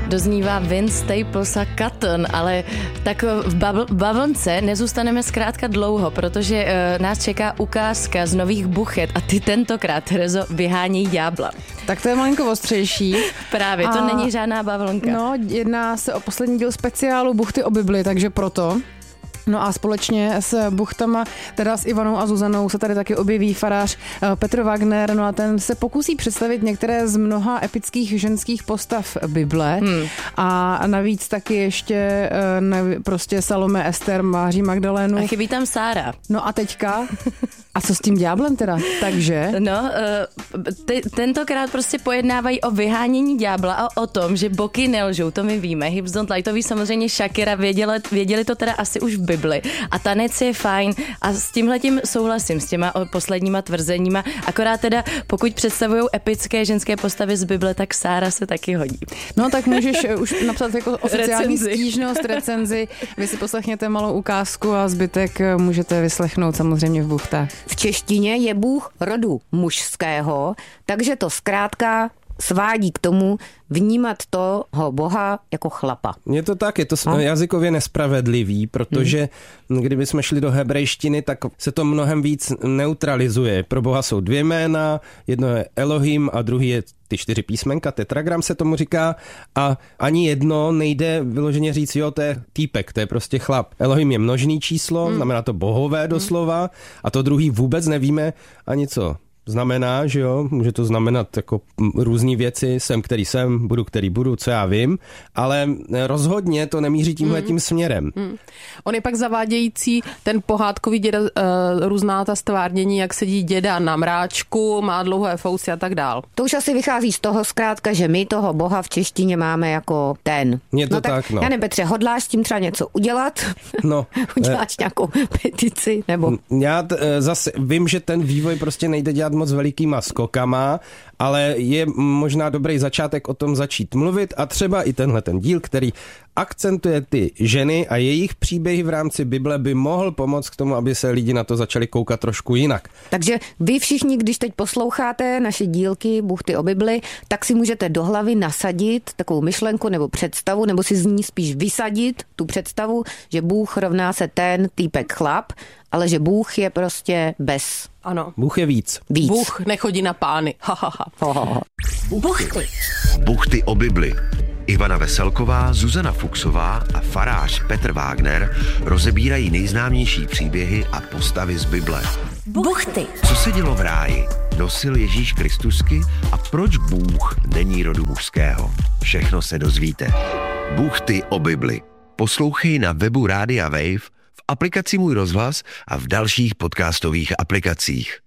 doznívá Vince Staples a Cotton, ale tak v bavlnce nezůstaneme zkrátka dlouho, protože nás čeká ukázka z nových buchet a ty tentokrát, Terezo, vyhánějí ďábla. Tak to je malinko ostřejší. Právě, to není žádná bavlnka. No, jedná se o poslední díl speciálu Buchty o Bibli, takže proto. No a společně s buchtama, teda s Ivanou a Zuzanou, se tady taky objeví farář Petr Wagner, no a ten se pokusí představit některé z mnoha epických ženských postav Bible a navíc taky ještě prostě Salome, Ester, Máří Magdalénu. A chybí tam Sára. No a teďka, a co s tím ďáblem teda? Takže? No, tentokrát prostě pojednávají o vyhánění ďábla a o tom, že boky nelžou, to my víme. Hips don't lie, to ví samozřejmě Shakira, věděli to teda asi už v Bibli. A tanec je fajn a s tímhletím souhlasím, s těma posledníma tvrzeníma, akorát teda pokud představujou epické ženské postavy z Bible, tak Sára se taky hodí. No tak můžeš už napsat jako oficiální stížnost, recenzi, vy si poslechněte malou ukázku a zbytek můžete vyslechnout samozřejmě v buchtách. V češtině je Bůh rodu mužského, takže to zkrátka svádí k tomu vnímat toho Boha jako chlapa. Je to tak, je to jazykově nespravedlivý, protože kdyby jsme šli do hebrejštiny, tak se to mnohem víc neutralizuje. Pro Boha jsou 2 jména, jedno je Elohim a druhý je ty 4 písmenka, tetragram se tomu říká, a ani jedno nejde vyloženě říct, jo, to je týpek, to je prostě chlap. Elohim je množný číslo, znamená to bohové doslova, a to druhý vůbec nevíme ani co znamená, že jo, může to znamenat jako různý věci, jsem, který jsem, budu, který budu, co já vím, ale rozhodně to nemíří tímhletím směrem. On je pak zavádějící ten pohádkový děda, různá ta stvárnění, jak sedí děda na mráčku, má dlouhé fousy a tak dál. To už asi vychází z toho zkrátka, že my toho Boha v češtině máme jako ten. Je to tak, no. Já nevím, Petře, hodláš s tím třeba něco udělat? No. Uděláš nějakou petici? Nebo? Já zase vím, že ten vývoj prostě nejde dělat moc velikýma skokama, ale je možná dobrý začátek o tom začít mluvit a třeba i tenhle ten díl, který akcentuje ty ženy a jejich příběhy v rámci Bible, by mohl pomoct k tomu, aby se lidi na to začali koukat trošku jinak. Takže vy všichni, když teď posloucháte naše dílky Buchty o Bibli, tak si můžete do hlavy nasadit takovou myšlenku nebo představu, nebo si z ní spíš vysadit tu představu, že Bůh rovná se ten týpek chlap, ale že Bůh je prostě bez. Ano. Bůh je víc. Bůh nechodí na pány. Buchty. Buchty o Bibli. Ivana Veselková, Zuzana Fuchsová a farář Petr Wagner rozebírají nejznámější příběhy a postavy z Bible. Buchty. Co se dělo v ráji? Nosil Ježíš Kristusky? A proč Bůh není rodu mužského? Všechno se dozvíte. Buchty o Bibli. Poslouchej na webu Rádia Wave, v aplikaci Můj rozhlas a v dalších podcastových aplikacích.